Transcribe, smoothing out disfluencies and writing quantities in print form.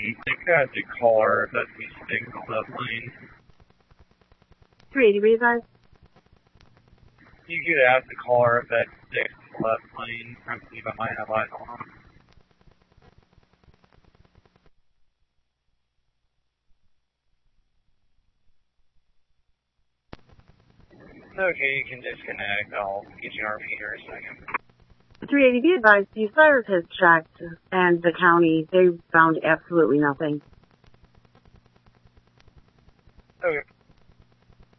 They could ask the caller if that's me sticking on left lane. 380 readvise. You could ask the caller if that's sticks on left lane. I believe I might have eyes on him. Okay, you can disconnect. I'll get you an RP here in a second. 380 be advised, the fires has checked, and the county, they found absolutely nothing. Okay.